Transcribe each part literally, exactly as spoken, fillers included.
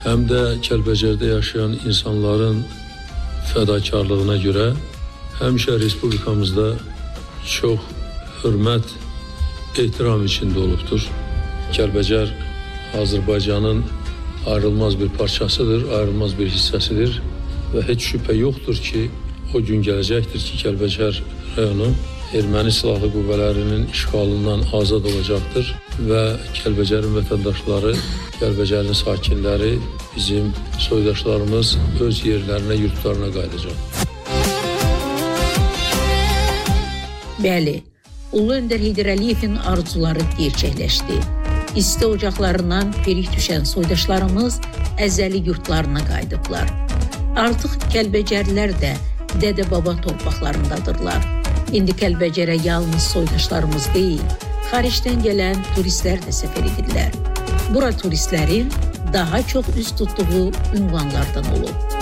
həm də Kəlbəcərdə yaşayan insanların fədakarlığına görə həmişə Respublikamızda çox hörmət, ehtiram içində olubdur. Kəlbəcər Azərbaycanın ayrılmaz bir parçasıdır, ayrılmaz bir hissəsidir və heç şübhə yoxdur ki, o gün gələcəkdir ki, Kəlbəcər rayonu erməni silahlı qüvvələrinin işğalından azad olacaqdır və Kəlbəcərin vətəndaşları, Kəlbəcərin sakinləri, bizim soydaşlarımız öz yerlərinə, yurtlarına qayıdacaq. Bəli, Ulu Öndər Heydər Əliyevin arzuları gerçəkləşdi. İsti ocaqlarından ferik düşən soydaşlarımız əzəli yurtlarına qayıdıblar. Artıq Kəlbəcərlər də dədə-baba torpaqlarındadırlar. İndi Kəlbəcərə yalnız soydaşlarımız deyil, xaricdən gələn turistlər də səfər edirlər. Bura turistlərin daha çox üz tutduğu ünvanlardan olub.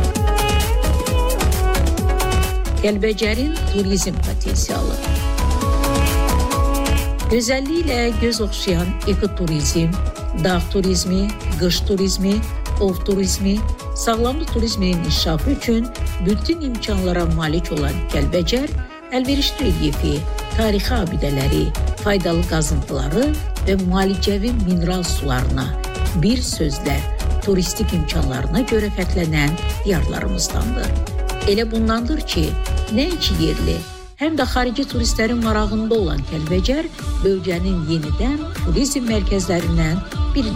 Kəlbəcərin turizm potensialı. Gözəlliyi ilə göz oxşayan ekoturizm, dağ turizmi, qış turizmi, ov turizmi, sağlamlıq turizminin inkişafı üçün bütün imkanlara malik olan Kəlbəcər, əlverişli relyefi, tarixi abidələri, faydalı qazıntıları və müalicəvi mineral sularına, bir sözlə turistik imkanlarına görə fərqlənən diyarlarımızdandır. Elə bundandır ki, nəinki yerli, həm də xarici turistlərin marağında olan Kəlbəcər bölgənin yenidən turizm mərkəzlərindən